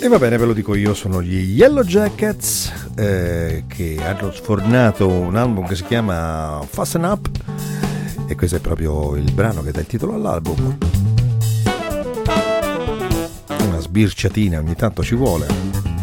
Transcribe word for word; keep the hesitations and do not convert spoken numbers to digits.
E va bene, ve lo dico io, sono gli Yellowjackets eh, che hanno sfornato un album che si chiama Fasten Up e questo è proprio il brano che dà il titolo all'album. Una sbirciatina ogni tanto ci vuole.